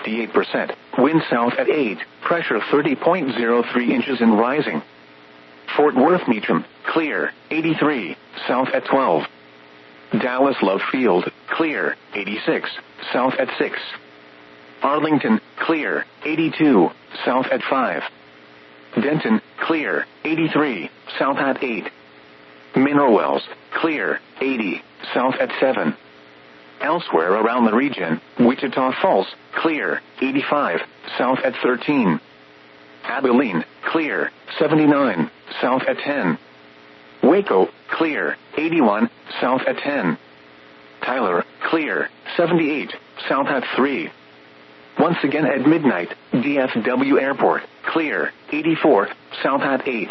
58%. Wind south at 8, pressure 30.03 inches and rising. Fort Worth Meacham, clear, 83, south at 12. Dallas Love Field, clear, 86, south at 6. Arlington, clear, 82, south at 5. Denton, clear, 83, south at 8. Mineral Wells, clear, 80, south at 7. Elsewhere around the region, Wichita Falls, clear, 85, south at 13. Abilene, clear, 79, south at 10. Waco, clear, 81, south at 10. Tyler, clear, 78, south at 3. Once again at midnight, DFW Airport, clear, 84, south at 8.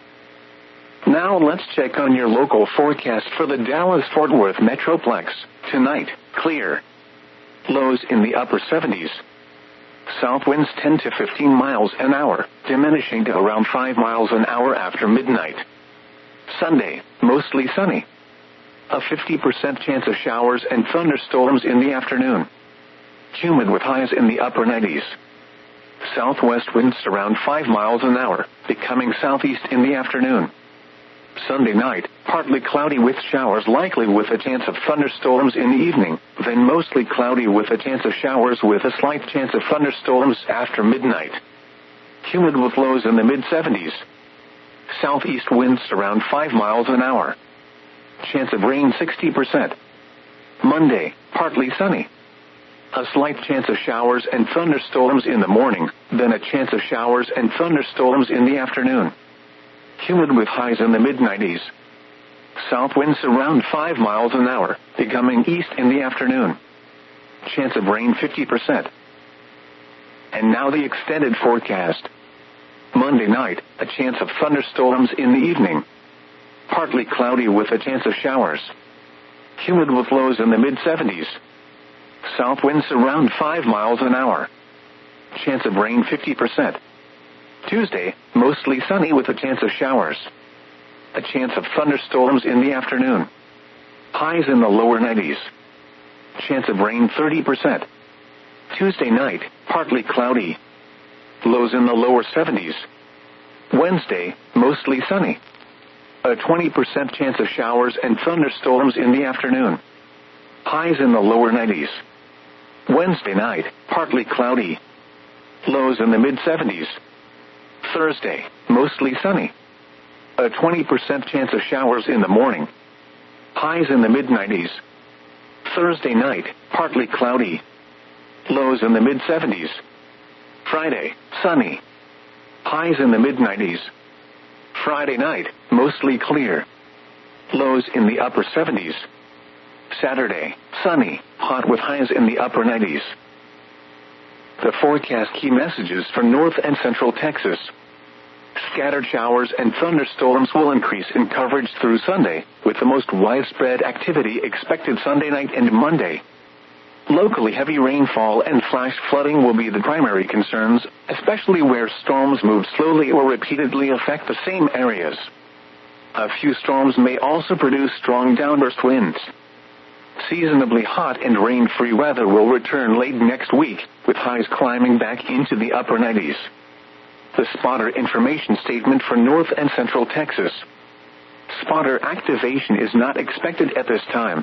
Now let's check on your local forecast for the Dallas-Fort Worth Metroplex. Tonight, clear. Lows in the upper 70s. South winds 10 to 15 miles an hour, diminishing to around 5 miles an hour after midnight. Sunday, mostly sunny. A 50% chance of showers and thunderstorms in the afternoon. Humid with highs in the upper 90s. Southwest winds around 5 miles an hour, becoming southeast in the afternoon. Sunday night, partly cloudy with showers likely with a chance of thunderstorms in the evening, then mostly cloudy with a chance of showers with a slight chance of thunderstorms after midnight. Humid with lows in the mid-70s. Southeast winds around 5 miles an hour. Chance of rain 60%. Monday, partly sunny. A slight chance of showers and thunderstorms in the morning, then a chance of showers and thunderstorms in the afternoon. Humid with highs in the mid-90s. South winds around 5 miles an hour, becoming east in the afternoon. Chance of rain 50%. And now the extended forecast. Monday night, a chance of thunderstorms in the evening. Partly cloudy with a chance of showers. Humid with lows in the mid-70s. South winds around 5 miles an hour. Chance of rain 50%. Tuesday, mostly sunny with a chance of showers. A chance of thunderstorms in the afternoon. Highs in the lower 90s. Chance of rain 30%. Tuesday night, partly cloudy. Lows in the lower 70s. Wednesday, mostly sunny. A 20% chance of showers and thunderstorms in the afternoon. Highs in the lower 90s. Wednesday night, partly cloudy. Lows in the mid-70s. Thursday, mostly sunny. A 20% chance of showers in the morning. Highs in the mid-90s. Thursday night, partly cloudy. Lows in the mid-70s. Friday, sunny. Highs in the mid-90s. Friday night, mostly clear. Lows in the upper 70s. Saturday, sunny, hot with highs in the upper 90s. The forecast key messages for North and Central Texas. Scattered showers and thunderstorms will increase in coverage through Sunday, with the most widespread activity expected Sunday night and Monday. Locally heavy rainfall and flash flooding will be the primary concerns, especially where storms move slowly or repeatedly affect the same areas. A few storms may also produce strong downburst winds. Seasonably hot and rain-free weather will return late next week, with highs climbing back into the upper 90s. The spotter information statement for North and Central Texas. Spotter activation is not expected at this time.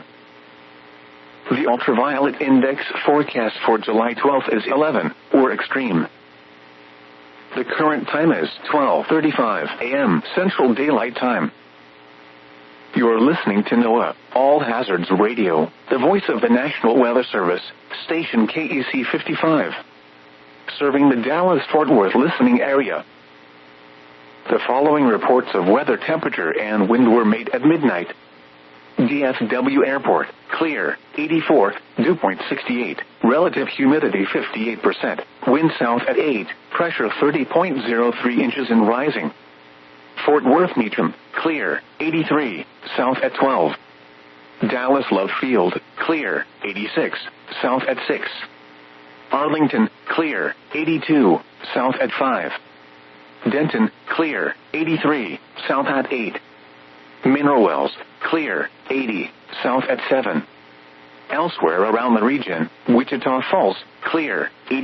The ultraviolet index forecast for July 12th is 11, or extreme. The current time is 12:35 a.m. Central Daylight Time. You're listening to NOAA, All Hazards Radio, the voice of the National Weather Service, station KEC 55. Serving the Dallas-Fort Worth listening area. The following reports of weather temperature and wind were made at midnight. DFW Airport, clear, 84, dew point 68, relative humidity 58%, wind south at 8, pressure 30.03 inches and rising. Fort Worth Meacham, clear, 83, south at 12. Dallas Love Field, clear, 86, south at 6. Arlington, clear, 82, south at 5. Denton, clear, 83, south at 8. Mineral Wells, clear, 80, south at 7. Elsewhere around the region, Wichita Falls, clear, 80.